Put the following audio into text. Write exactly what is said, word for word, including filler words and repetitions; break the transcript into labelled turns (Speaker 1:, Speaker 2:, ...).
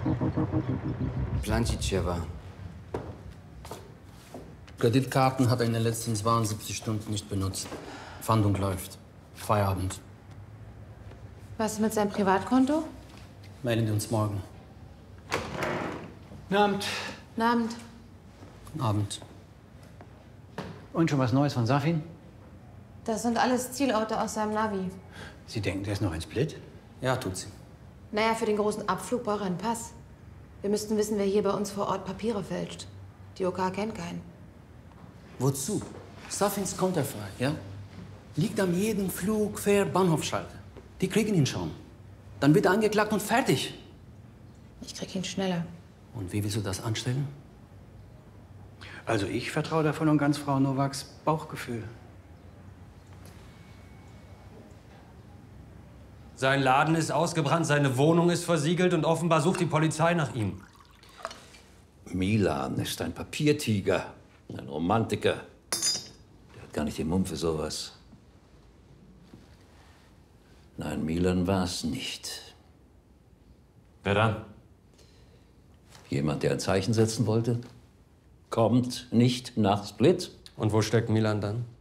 Speaker 1: Planchitschewa.
Speaker 2: Kreditkarten hat er in den letzten zweiundsiebzig Stunden nicht benutzt. Fahndung läuft. Feierabend.
Speaker 3: Was ist mit seinem Privatkonto?
Speaker 2: Melden wir uns morgen.
Speaker 4: Guten Abend.
Speaker 3: Guten Abend.
Speaker 2: Guten Abend.
Speaker 4: Und schon was Neues von Safin?
Speaker 3: Das sind alles Zielorte aus seinem Navi.
Speaker 4: Sie denken, der ist noch in Split?
Speaker 2: Ja, tut sie.
Speaker 3: Naja, für den großen Abflug braucht er einen Pass. Wir müssten wissen, wer hier bei uns vor Ort Papiere fälscht. Die O K kennt keinen.
Speaker 2: Wozu? Safins konterfrei, ja? Liegt am jedem Flug, Fähr, Bahnhofschalter. Die kriegen ihn schon. Dann wird er angeklagt und fertig.
Speaker 3: Ich krieg ihn schneller.
Speaker 2: Und wie willst du das anstellen?
Speaker 4: Also ich vertraue da voll und ganz Frau Nowaks Bauchgefühl.
Speaker 5: Sein Laden ist ausgebrannt, seine Wohnung ist versiegelt und offenbar sucht die Polizei nach ihm.
Speaker 6: Milan ist ein Papiertiger, ein Romantiker. Der hat gar nicht den Mumm für sowas. Nein, Milan war es nicht.
Speaker 5: Wer dann?
Speaker 6: Jemand, der ein Zeichen setzen wollte. Kommt nicht nach Split.
Speaker 5: Und wo steckt Milan dann?